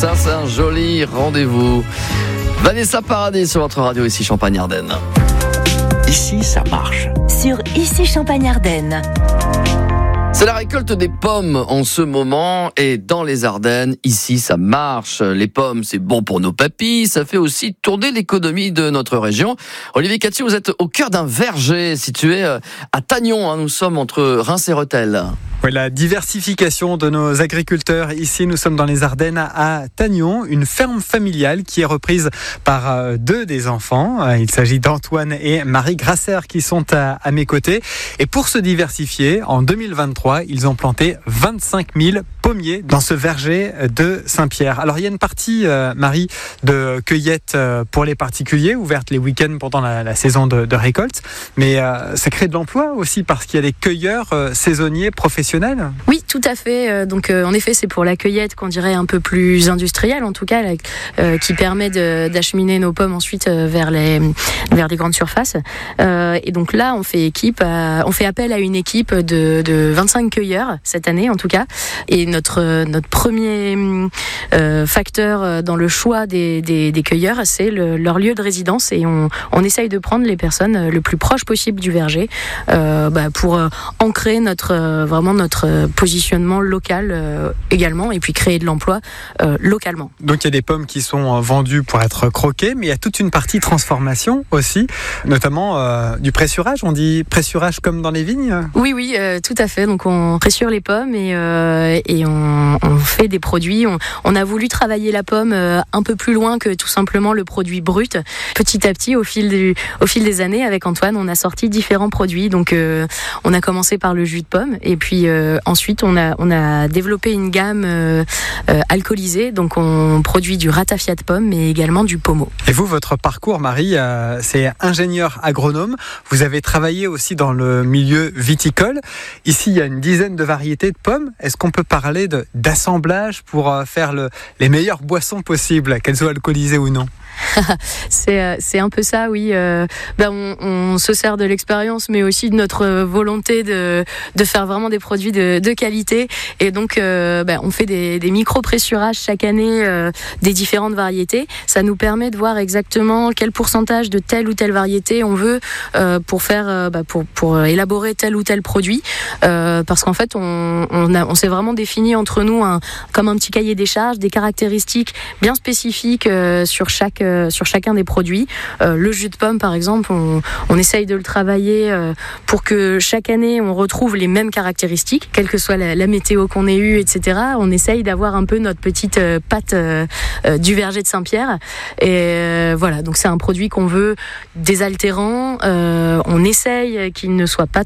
Ça, c'est un joli rendez-vous. Vanessa Paradis sur votre radio, ici Champagne-Ardenne. Ici, ça marche. Sur Ici Champagne-Ardenne. C'est la récolte des pommes en ce moment et dans les Ardennes, ici ça marche. Les pommes, c'est bon pour nos papilles, ça fait aussi tourner l'économie de notre région. Olivier Cathy, vous êtes au cœur d'un verger situé à Tagnon, nous sommes entre Reims et Rethel. Oui, la diversification de nos agriculteurs. Ici, nous sommes dans les Ardennes à Tagnon, une ferme familiale qui est reprise par deux des enfants. Il s'agit d'Antoine et Marie Grasser qui sont à mes côtés. Et pour se diversifier, en 2023, ils ont planté 25 000 pommiers dans ce verger de Saint-Pierre. Alors, il y a une partie, Marie, de cueillette pour les particuliers, ouverte les week-ends pendant la saison de récolte. Mais ça crée de l'emploi aussi parce qu'il y a des cueilleurs saisonniers professionnels. Oui, tout à fait. Donc, en effet, c'est pour la cueillette qu'on dirait un peu plus industrielle, en tout cas, qui permet d'acheminer nos pommes ensuite vers des grandes surfaces. Et donc là, on fait appel à une équipe de 25 cueilleurs cette année, en tout cas. Et notre premier facteur dans le choix des cueilleurs, c'est leur lieu de résidence. Et on essaye de prendre les personnes le plus proche possible du verger pour ancrer notre positionnement local également, et puis créer de l'emploi localement. Donc il y a des pommes qui sont vendues pour être croquées, mais il y a toute une partie transformation aussi, notamment du pressurage. On dit pressurage comme dans les vignes ? Oui, tout à fait. Donc on pressure les pommes et on fait des produits. On a voulu travailler la pomme un peu plus loin que tout simplement le produit brut. Petit à petit, au fil des années, avec Antoine, on a sorti différents produits. Donc on a commencé par le jus de pomme, et puis ensuite on a développé une gamme alcoolisée. Donc on produit du ratafia de pomme, mais également du pommeau. Et vous, votre parcours, Marie, c'est ingénieur agronome. Vous avez travaillé aussi dans le milieu viticole. Ici, il y a une dizaine de variétés de pommes. Est-ce qu'on peut parler d'assemblage pour faire les meilleures boissons possibles, qu'elles soient alcoolisées ou non ? C'est un peu ça, oui. On se sert de l'expérience, mais aussi de notre volonté de faire vraiment des produits de qualité. Et donc, on fait des micro-pressurages chaque année des différentes variétés. Ça nous permet de voir exactement quel pourcentage de telle ou telle variété on veut pour élaborer tel ou tel produit. Parce qu'en fait, on s'est vraiment défini entre nous comme un petit cahier des charges, des caractéristiques bien spécifiques sur chacun des produits. Le jus de pomme, par exemple, on essaye de le travailler pour que chaque année on retrouve les mêmes caractéristiques, quelle que soit la météo qu'on ait eue, etc. On essaye d'avoir un peu notre petite patte du verger de Saint-Pierre. Et voilà, donc c'est un produit qu'on veut désaltérant. On essaye qu'il ne soit pas